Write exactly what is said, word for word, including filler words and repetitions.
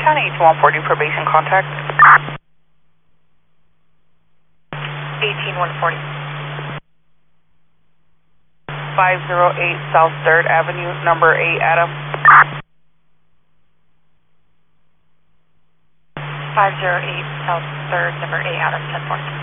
County, eighteen one forty, probation contact. eighteen one forty. five oh eight South third Avenue, number eight, Adam. five oh eight South third, number eight, Adam, ten four.